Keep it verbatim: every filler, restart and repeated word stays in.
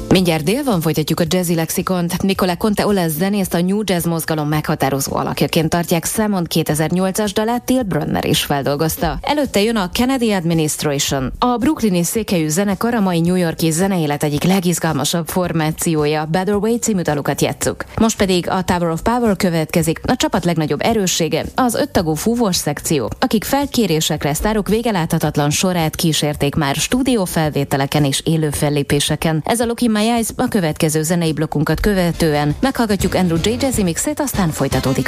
Mindjárt délben folytatjuk a Jazzy Lexikont. Nicola Conte olasz zenészt a New Jazz mozgalom meghatározó alakjaként tartják számon, kétezer-nyolcas dalát Till Brönner is feldolgozta. Előtte jön a Kennedy Administration. A brooklyni székhelyű zenekar a mai New York-i zeneélet egyik legizgalmasabb formációja, Better Way című dalukat játsszuk. Most pedig a Tower of Power következik, a csapat legnagyobb erőssége, az öttagú fúvós szekció, akik felkérésekre sztárok végeláthatatlan sorát kísérték már stúdiófelvételeken és élő fellépéseken. Ez a Look in My Eyes a következő zenei blokkunkat követően meghallgatjuk Andrew J. Jazzy mixét, aztán folytatódik